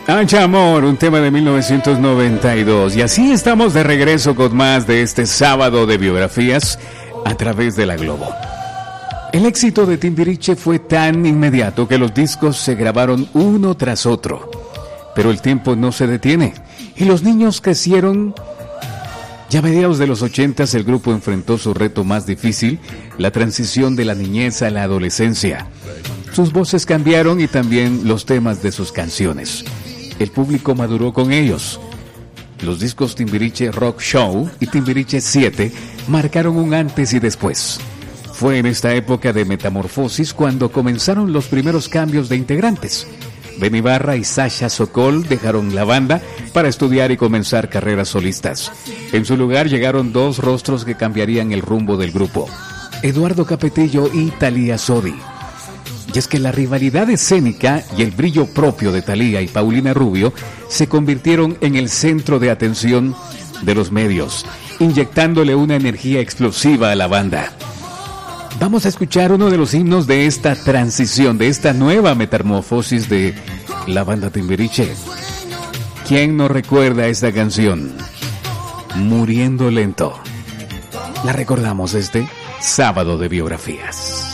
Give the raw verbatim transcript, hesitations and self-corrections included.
Ancha Amor, un tema de mil novecientos noventa y dos. Y así estamos de regreso con más de este sábado de biografías a través de la Globo. El éxito de Timbiriche fue tan inmediato que los discos se grabaron uno tras otro. Pero el tiempo no se detiene y los niños crecieron. Ya a mediados de los ochentas el grupo enfrentó su reto más difícil, la transición de la niñez a la adolescencia. Sus voces cambiaron y también los temas de sus canciones. El público maduró con ellos. Los discos Timbiriche Rock Show y Timbiriche siete marcaron un antes y después. Fue en esta época de metamorfosis cuando comenzaron los primeros cambios de integrantes. Ben Ibarra y Sasha Sokol dejaron la banda para estudiar y comenzar carreras solistas. En su lugar llegaron dos rostros que cambiarían el rumbo del grupo: Eduardo Capetillo y Thalía Sodi. Y es que la rivalidad escénica y el brillo propio de Thalía y Paulina Rubio se convirtieron en el centro de atención de los medios, inyectándole una energía explosiva a la banda. Vamos a escuchar uno de los himnos de esta transición, de esta nueva metamorfosis de la banda Timbiriche. ¿Quién no recuerda esta canción? Muriendo Lento. La recordamos este sábado de biografías.